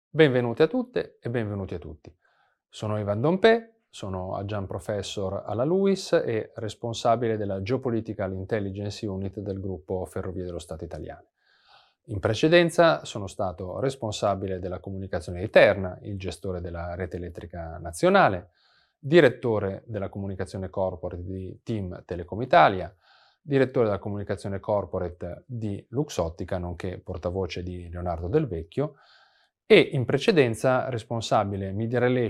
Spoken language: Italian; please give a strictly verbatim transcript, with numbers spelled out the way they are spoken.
Benvenuti a tutte e benvenuti a tutti. Sono Ivan Dompé, sono Adjunct Professor alla LUISS e responsabile della Geopolitical Intelligence Unit del gruppo Ferrovie dello Stato Italiane. In precedenza sono stato responsabile della comunicazione di Terna, il gestore della rete elettrica nazionale, direttore della comunicazione corporate di Team Telecom Italia, direttore della comunicazione corporate di Luxottica, nonché portavoce di Leonardo Del Vecchio, e in precedenza responsabile Media Relations